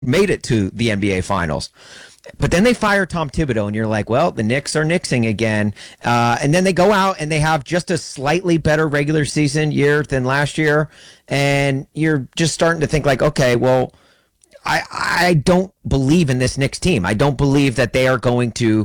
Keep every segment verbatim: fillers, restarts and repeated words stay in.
made it to the N B A Finals. But then they fire Tom Thibodeau, and you're like, well, the Knicks are Knicksing again. Uh, and then they go out and they have just a slightly better regular season year than last year. And you're just starting to think like, okay, well, I, I don't believe in this Knicks team. I don't believe that they are going to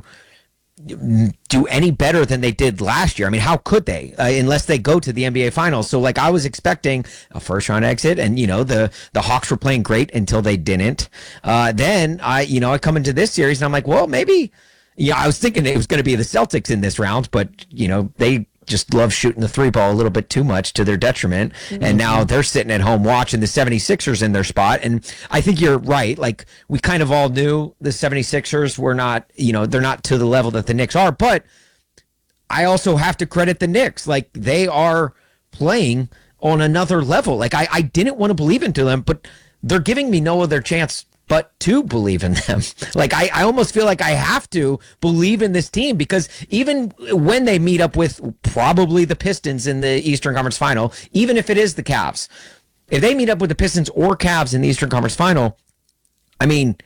do any better than they did last year. I mean, how could they, uh, unless they go to the N B A Finals? So, like, I was expecting a first round exit, and you know, the the Hawks were playing great until they didn't. Uh, then I, you know, I come into this series and I'm like, well, maybe. Yeah, I was thinking it was going to be the Celtics in this round, but you know, they just love shooting the three ball a little bit too much to their detriment. Mm-hmm. And now they're sitting at home watching the seventy-sixers in their spot. And I think you're right. Like, we kind of all knew the seventy-sixers were not, you know, they're not to the level that the Knicks are. But I also have to credit the Knicks. Like, they are playing on another level. Like, I, I didn't want to believe into them, but they're giving me no other chance but to believe in them. Like, I, I almost feel like I have to believe in this team, because even when they meet up with probably the Pistons in the Eastern Conference Final, even if it is the Cavs, if they meet up with the Pistons or Cavs in the Eastern Conference Final, I mean,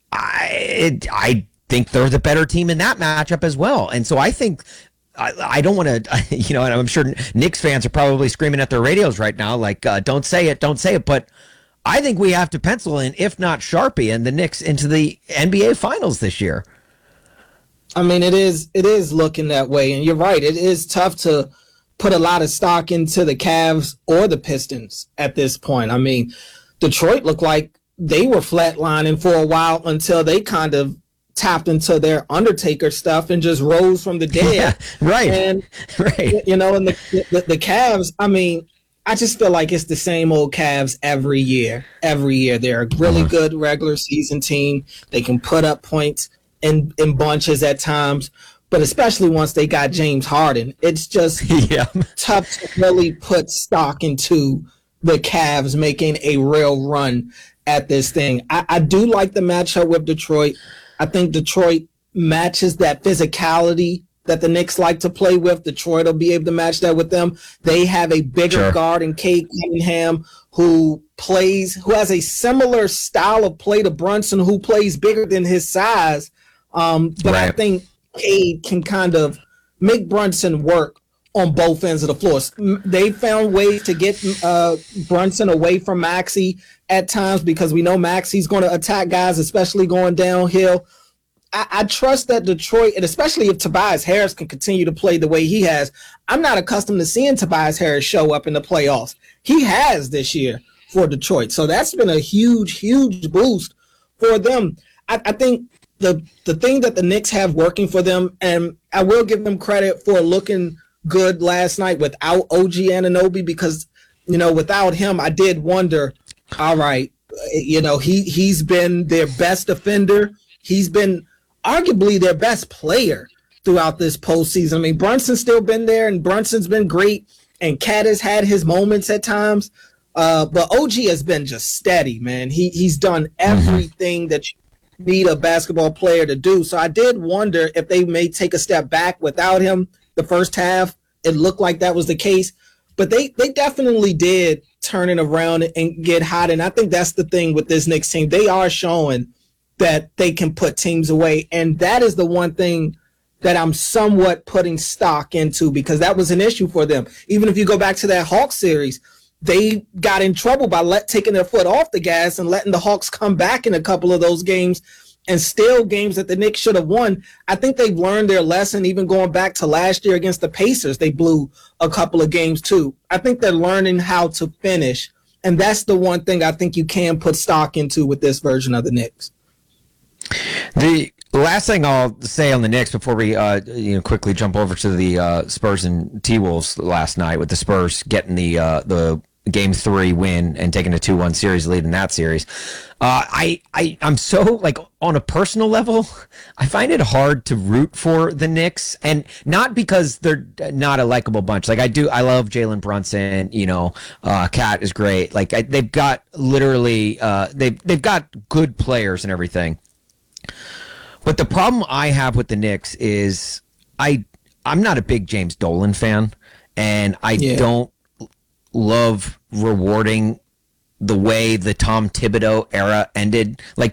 I I think they're the better team in that matchup as well. And so I think I, I don't want to, you know, and I'm sure Knicks fans are probably screaming at their radios right now, like, uh, don't say it, don't say it, but I think we have to pencil in, if not Sharpie and the Knicks, into the N B A Finals this year. I mean, it is it is looking that way, and you're right. It is tough to put a lot of stock into the Cavs or the Pistons at this point. I mean, Detroit looked like they were flatlining for a while until they kind of tapped into their Undertaker stuff and just rose from the dead. Yeah, right. And right. You know, and the, the the Cavs, I mean, I just feel like it's the same old Cavs every year. Every year, they're a really uh-huh. good regular season team. They can put up points in, in bunches at times, but especially once they got James Harden, it's just yeah. tough to really put stock into the Cavs making a real run at this thing. I, I do like the matchup with Detroit. I think Detroit matches that physicality that the Knicks like to play with. Detroit will be able to match that with them. They have a bigger sure. guard in Cade Cunningham, who plays, who has a similar style of play to Brunson, who plays bigger than his size. Um, but right. I think Cade can kind of make Brunson work on both ends of the floor. They found ways to get uh, Brunson away from Maxey at times, because we know Maxey's going to attack guys, especially going downhill. I, I trust that Detroit, and especially if Tobias Harris can continue to play the way he has. I'm not accustomed to seeing Tobias Harris show up in the playoffs. He has this year for Detroit. So that's been a huge, huge boost for them. I, I think the the thing that the Knicks have working for them, and I will give them credit for looking good last night without O G Anunoby, because, you know, without him, I did wonder, all right, you know, he, he's been their best defender. He's been arguably their best player throughout this postseason. I mean, Brunson's still been there, and Brunson's been great, and Cat has had his moments at times. Uh, but O G has been just steady, man. He He's done everything that you need a basketball player to do. So I did wonder if they may take a step back without him the first half. It looked like that was the case. But they, they definitely did turn it around and get hot. And I think that's the thing with this Knicks team. They are showing that they can put teams away. And that is the one thing that I'm somewhat putting stock into, because that was an issue for them. Even if you go back to that Hawks series, they got in trouble by let, taking their foot off the gas and letting the Hawks come back in a couple of those games, and still games that the Knicks should have won. I think they've learned their lesson, even going back to last year against the Pacers. They blew a couple of games too. I think they're learning how to finish. And that's the one thing I think you can put stock into with this version of the Knicks. The last thing I'll say on the Knicks before we uh, you know quickly jump over to the uh, Spurs and T-Wolves last night, with the Spurs getting the uh, the game three win and taking a two one series lead in that series. Uh, I, I, I'm so, like, on a personal level, I find it hard to root for the Knicks, and not because they're not a likable bunch. Like, I do, I love Jalen Brunson, you know, uh, Cat is great. Like, I, they've got literally, uh, they've, they've got good players and everything. But the problem I have with the Knicks is I, I'm not a big James Dolan fan, and I yeah. don't love rewarding the way the Tom Thibodeau era ended. Like